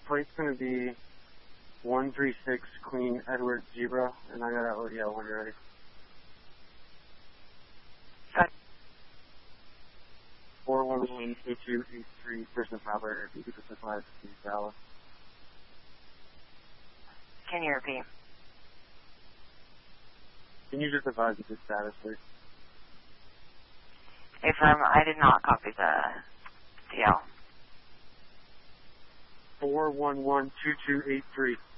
flight's going to be 136 Queen Edward Zebra, and I got that ODL when you're ready. Good. 411-8283, Business Operator, if you could supply to Dallas. Can you repeat? Can you just advise the status, please? Affirm, I did not copy the TL. 411-2283.